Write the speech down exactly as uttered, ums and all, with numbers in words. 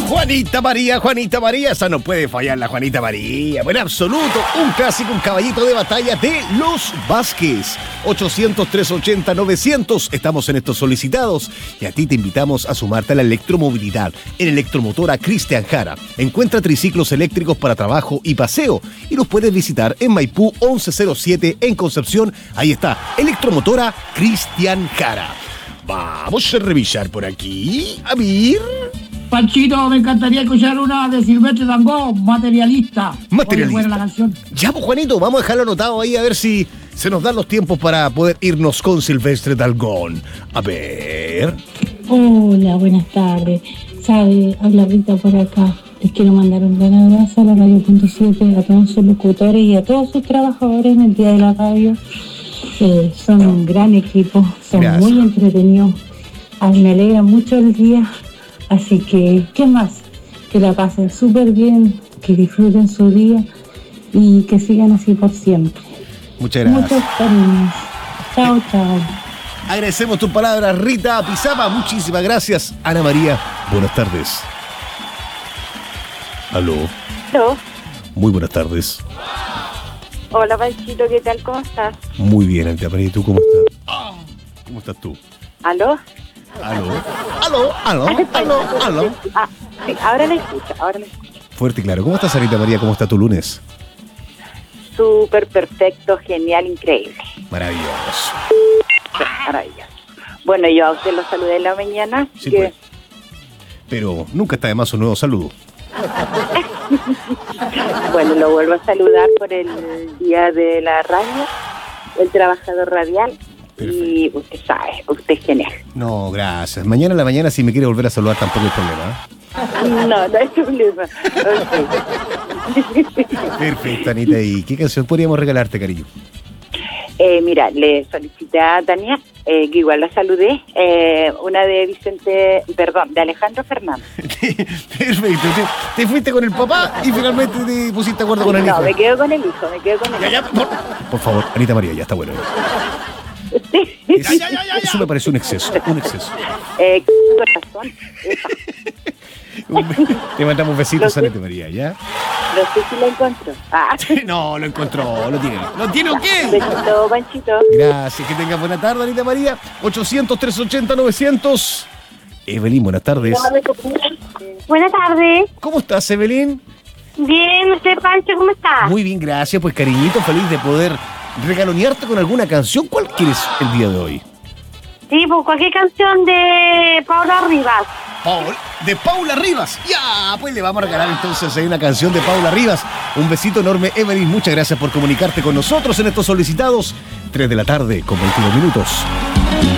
Juanita María, Juanita María, esa no puede fallar la Juanita María. Bueno, absoluto, un clásico, un caballito de batalla de los Vázquez. ochocientos, trescientos ochenta, novecientos, estamos en estos solicitados. Y a ti te invitamos a sumarte a la electromovilidad en Electromotora Cristian Jara. Encuentra triciclos eléctricos para trabajo y paseo. Y los puedes visitar en Maipú once cero siete en Concepción. Ahí está, Electromotora Cristian Jara. Vamos a revisar por aquí. A ver... Panchito, me encantaría escuchar una de Silvestre Dangond, materialista. Materialista. Oye, buena la canción. Ya, pues, Juanito, vamos a dejarlo anotado ahí a ver si se nos dan los tiempos para poder irnos con Silvestre Dangond. A ver. Hola, buenas tardes. Sabe, habla Rita por acá. Les quiero mandar un gran abrazo a la Radio Punto siete, a todos sus locutores y a todos sus trabajadores en el Día de la Radio. Eh, son un gran equipo, son Gracias. Muy entretenidos. Ah, me alegra mucho el día. Así que, ¿qué más? Que la pasen súper bien, que disfruten su día y que sigan así por siempre. Muchas gracias. Muchos cariños. Chao, chao. Agradecemos tus palabras, Rita Pizama. Muchísimas gracias. Ana María, buenas tardes. Aló. Aló. Muy buenas tardes. Hola, Panchito, ¿qué tal? ¿Cómo estás? Muy bien, Ana María. ¿Y tú cómo estás? ¿Cómo estás tú? ¿Aló? Aló, aló, aló, aló, aló. Ah, sí, ahora la escucho, ahora la escucho. Fuerte y claro. ¿Cómo estás, Anita María? ¿Cómo está tu lunes? Súper perfecto, genial, increíble. Maravilloso. Sí, maravilloso. Bueno, yo a usted lo saludé en la mañana. Sí, que... pues. Pero nunca está de más un nuevo saludo. Bueno, lo vuelvo a saludar por el Día de la Radio, el trabajador radial. Perfecto. Y usted sabe, usted es genial. No, gracias. Mañana en la mañana, si me quiere volver a saludar, tampoco hay problema. No, no hay problema. Okay. Perfecto, Anita. ¿Y qué canción podríamos regalarte, cariño? Eh, mira, le solicité a Tania, eh, que igual la saludé, eh, una de Vicente, perdón, de Alejandro Fernández. Perfecto. Te, te fuiste con el papá y finalmente te pusiste de acuerdo con el hijo. No, me quedo con el hijo, me quedo con el ya, ya, hijo. por, por favor, Anita María, ya está bueno. Sí. Es, ya, ya, ya, ya. Eso me parece un exceso, un exceso. Eh, corazón. Te mandamos besitos, Anita María, ¿ya? No sé si lo encontró. Ah. No, lo encontró, lo tiene. ¿Lo tiene o qué? Besito, Panchito. Gracias, que tengas buena tarde, Anita María. ochocientos, trescientos ochenta, novecientos. Evelyn, buenas tardes. Buenas tardes. ¿Cómo estás, Evelyn? Bien, ¿usted, Pancho, cómo está? Muy bien, gracias. Pues, cariñito, feliz de poder regalonearte con alguna canción. ¿Cuál quieres el día de hoy? Sí, pues cualquier canción de Paula Rivas. Paul, de Paula Rivas. Ya, pues le vamos a regalar entonces ahí una canción de Paula Rivas. Un besito enorme, Evelyn. Muchas gracias por comunicarte con nosotros en estos solicitados. tres de la tarde con veintiún minutos.